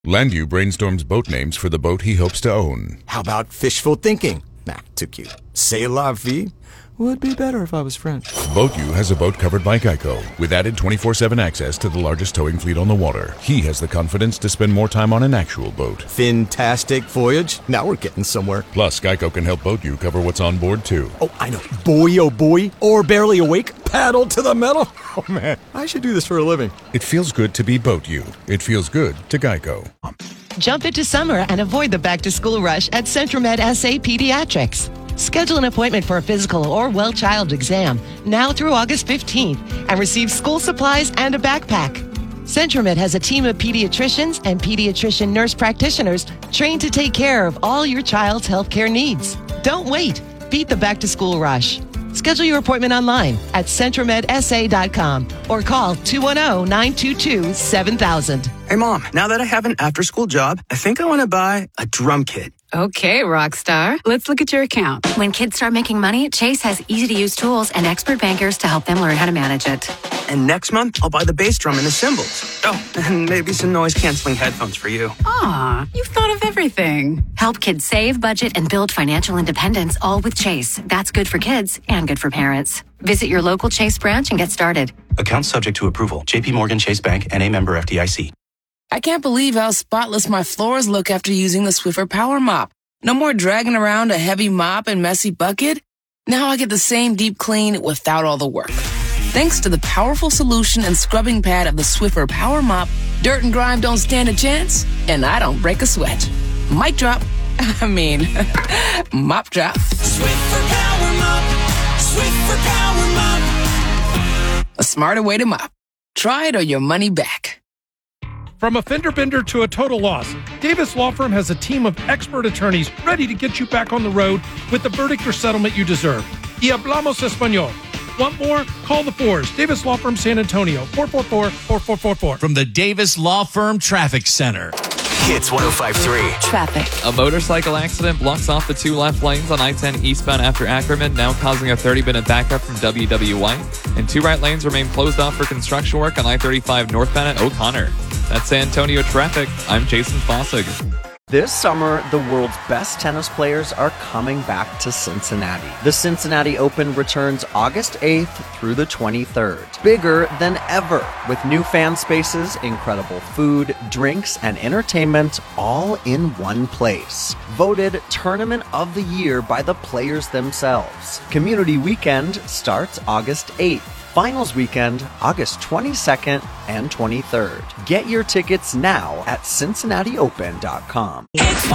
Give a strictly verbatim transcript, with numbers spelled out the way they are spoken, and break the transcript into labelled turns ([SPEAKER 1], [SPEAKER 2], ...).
[SPEAKER 1] Landau brainstorms boat names for the boat he hopes to own.
[SPEAKER 2] How about fishful thinking? Nah, too cute. C'est la vie? Would be better if I was French.
[SPEAKER 1] BoatU has a boat covered by Geico, with added twenty-four seven access to the largest towing fleet on the water. He has the confidence to spend more time on an actual boat.
[SPEAKER 2] Fantastic voyage. Now we're getting somewhere.
[SPEAKER 1] Plus, Geico can help BoatU cover what's on board, too.
[SPEAKER 2] Oh, I know. Boy, oh boy. Or barely awake. Paddle to the metal. Oh, man. I should do this for a living.
[SPEAKER 1] It feels good to be BoatU. It feels good to Geico.
[SPEAKER 3] Jump into summer and avoid the back-to-school rush at Centromed S A Pediatrics. Schedule an appointment for a physical or well child exam now through August fifteenth and receive school supplies and a backpack. Centromed has a team of pediatricians and pediatrician nurse practitioners trained to take care of all your child's healthcare needs. Don't wait. Beat the back-to-school rush. Schedule your appointment online at centromed s a dot com or call two one zero, nine two two, seven thousand.
[SPEAKER 4] Hey, Mom, now that I have an after-school job, I think I want to buy a drum kit.
[SPEAKER 5] Okay, Rockstar. Let's look at your account.
[SPEAKER 6] When kids start making money, Chase has easy-to-use tools and expert bankers to help them learn how to manage it.
[SPEAKER 4] And next month, I'll buy the bass drum and the cymbals. Oh, and maybe some noise-canceling headphones for you.
[SPEAKER 5] Aw, you've thought of everything.
[SPEAKER 6] Help kids save, budget, and build financial independence, all with Chase. That's good for kids and good for parents. Visit your local Chase branch and get started.
[SPEAKER 7] Account subject to approval. J P Morgan Chase Bank, N A member F D I C.
[SPEAKER 8] I can't believe how spotless my floors look after using the Swiffer Power Mop. No more dragging around a heavy mop and messy bucket. Now I get the same deep clean without all the work. Thanks to the powerful solution and scrubbing pad of the Swiffer Power Mop, dirt and grime don't stand a chance, and I don't break a sweat. Mic drop. I mean, mop drop.
[SPEAKER 9] Swiffer Power Mop. Swiffer Power Mop.
[SPEAKER 8] A smarter way to mop. Try it or your money back.
[SPEAKER 10] From a fender bender to a total loss, Davis Law Firm has a team of expert attorneys ready to get you back on the road with the verdict or settlement you deserve. Y hablamos español. Want more? Call the fours. Davis Law Firm San Antonio, four four four, four four four four.
[SPEAKER 11] From the Davis Law Firm Traffic Center.
[SPEAKER 12] Hits one oh five point three.
[SPEAKER 6] Traffic.
[SPEAKER 13] A motorcycle accident blocks off the two left lanes on I ten eastbound after Ackerman, now causing a thirty-minute backup from W W White. And two right lanes remain closed off for construction work on I thirty-five northbound at O'Connor. That's San Antonio traffic. I'm Jason Fossig.
[SPEAKER 14] This summer, the world's best tennis players are coming back to Cincinnati. The Cincinnati Open returns August eighth through the twenty-third. Bigger than ever, with new fan spaces, incredible food, drinks, and entertainment all in one place. Voted Tournament of the Year by the players themselves. Community Weekend starts August eighth. Finals weekend, August twenty-second and twenty-third. Get your tickets now at cincinnati open dot com.